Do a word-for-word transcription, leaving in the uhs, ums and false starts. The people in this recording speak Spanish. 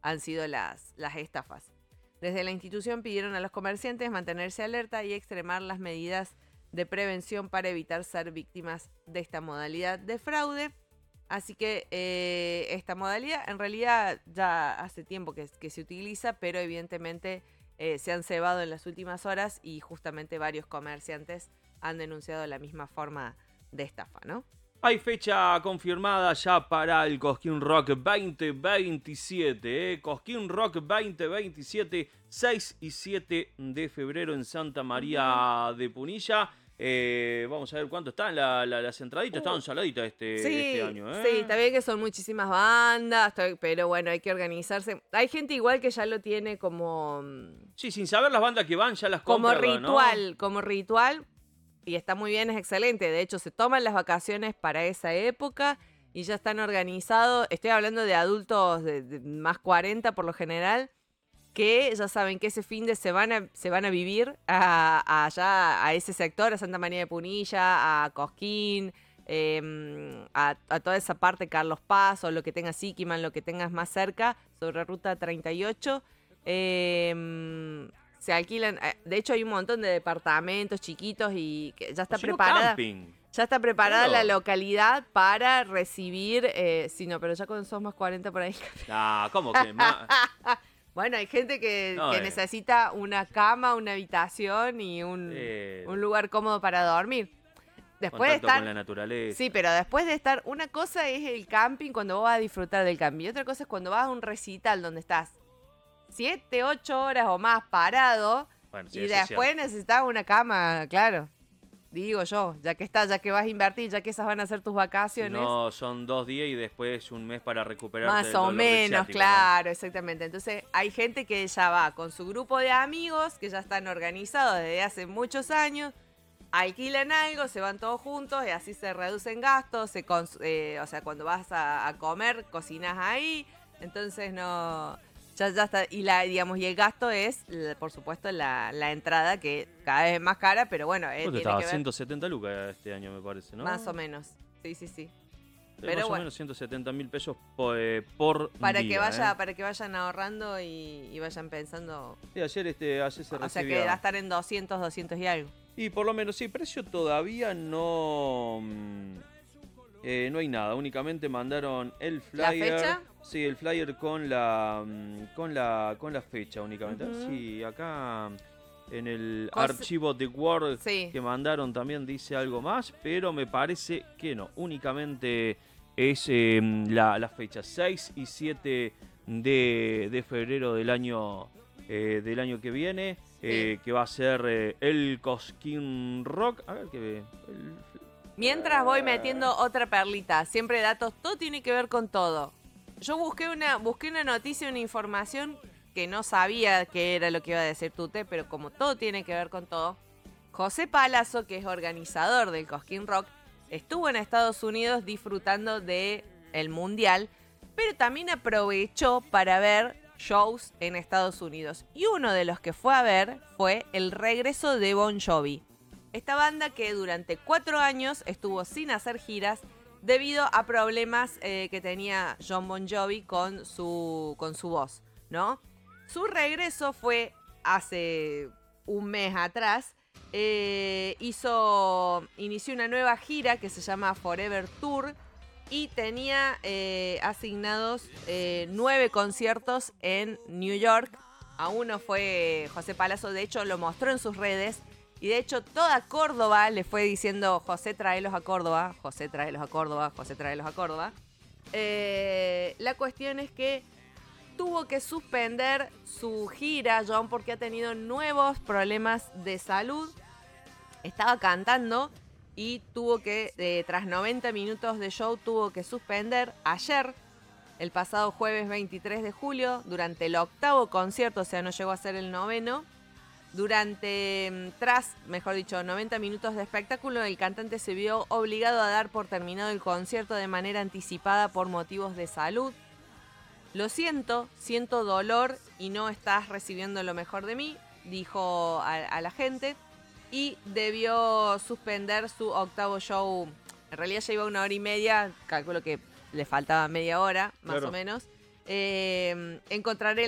han sido las, las estafas. Desde la institución pidieron a los comerciantes mantenerse alerta y extremar las medidas de prevención para evitar ser víctimas de esta modalidad de fraude. Así que eh, esta modalidad en realidad ya hace tiempo que, que se utiliza, pero evidentemente eh, se han cebado en las últimas horas y justamente varios comerciantes han denunciado la misma forma de estafa, ¿no? Hay fecha confirmada ya para el Cosquín Rock veinte veintisiete, ¿eh? Cosquín Rock veinte veintisiete, seis y siete de febrero en Santa María de Punilla. Eh, vamos a ver cuánto están la, la, las entraditas. Uh, Estaban saladitas este, sí, este año, ¿eh? Sí, está bien que son muchísimas bandas, pero bueno, hay que organizarse. Hay gente igual que ya lo tiene como... Sí, sin saber las bandas que van, ya las como compra, ritual, ¿no? Como ritual. Y está muy bien, es excelente. De hecho, se toman las vacaciones para esa época y ya están organizados. Estoy hablando de adultos de, de más cuarenta por lo general, que ya saben que ese fin de se van a, se van a vivir a, a allá, a ese sector, a Santa María de Punilla, a Cosquín, eh, a, a toda esa parte, Carlos Paz, o lo que tengas Siquiman, lo que tengas más cerca, sobre Ruta treinta y ocho. Eh... Se alquilan, de hecho hay un montón de departamentos chiquitos y que ya está o si no, preparada. Camping. Ya está preparada claro. la localidad para recibir, eh, sí, no, pero ya cuando sos más cuarenta por ahí. Ah, ¿cómo que más? Bueno, hay gente que, no, que eh. necesita una cama, una habitación y un, eh. un lugar cómodo para dormir. Después Contacto de estar, con la naturaleza. Sí, pero después de estar, una cosa es el camping cuando vos vas a disfrutar del camping y otra cosa es cuando vas a un recital donde estás siete, ocho horas o más parado, bueno, sí, y después necesitas una cama, claro. Digo yo, ya que estás, ya que vas a invertir, ya que esas van a ser tus vacaciones. No, son dos días y después un mes para recuperarte más del o dolor menos, ciático, claro, ¿no? Exactamente. Entonces hay gente que ya va con su grupo de amigos, que ya están organizados desde hace muchos años, alquilan algo, se van todos juntos y así se reducen gastos, se cons- eh, o sea, cuando vas a, a comer, cocinas ahí, entonces no... Ya, ya está, y la, digamos, y el gasto es, por supuesto, la, la entrada, que cada vez es más cara, pero bueno, eh, tiene estaba que ver. ciento setenta lucas este año, me parece, ¿no? Más o menos, sí, sí, sí. Eh, pero más bueno, o menos ciento setenta mil pesos por, eh, por para día, que vaya, ¿eh? para que vayan ahorrando y, y vayan pensando. Sí, ayer, este, ayer se o recibía. sea, que va a estar en doscientos, doscientos y algo. Y por lo menos, sí, precio todavía no... Eh, no hay nada, únicamente mandaron el flyer. ¿La fecha? Sí, el flyer con la con la con la fecha únicamente. Uh-huh. Sí, acá en el Cos- archivo de Word sí. que mandaron también dice algo más, pero me parece que no, únicamente es eh, la, la fecha seis y siete de, de febrero del año eh, del año que viene, sí. eh, que va a ser eh, el Cosquín Rock. A ver qué ve. El, Mientras voy metiendo otra perlita, siempre datos, todo tiene que ver con todo. Yo busqué una, busqué una noticia, una información que no sabía qué era lo que iba a decir Tute, pero como todo tiene que ver con todo, José Palazzo, que es organizador del Cosquín Rock, estuvo en Estados Unidos disfrutando del Mundial, pero también aprovechó para ver shows en Estados Unidos. Y uno de los que fue a ver fue el regreso de Bon Jovi. Esta banda que durante cuatro años estuvo sin hacer giras debido a problemas eh, que tenía Jon Bon Jovi con su, con su voz, ¿no? Su regreso fue hace un mes atrás. Eh, hizo, inició una nueva gira que se llama Forever Tour y tenía eh, asignados eh, nueve conciertos en New York. A uno fue José Palazzo, de hecho lo mostró en sus redes. Y de hecho toda Córdoba le fue diciendo José, tráelos a Córdoba, José, tráelos a Córdoba, José, tráelos a Córdoba. Eh, la cuestión es que tuvo que suspender su gira, John, porque ha tenido nuevos problemas de salud. Estaba cantando y tuvo que, eh, tras noventa minutos de show, tuvo que suspender ayer, el pasado jueves veintitrés de julio, durante el octavo concierto, o sea, no llegó a ser el noveno. Durante, tras, mejor dicho, noventa minutos de espectáculo, el cantante se vio obligado a dar por terminado el concierto de manera anticipada por motivos de salud. Lo siento, siento dolor y no estás recibiendo lo mejor de mí, dijo a, a la gente, y debió suspender su octavo show. En realidad ya iba una hora y media, calculo que le faltaba media hora, más claro. o menos. Eh, encontraré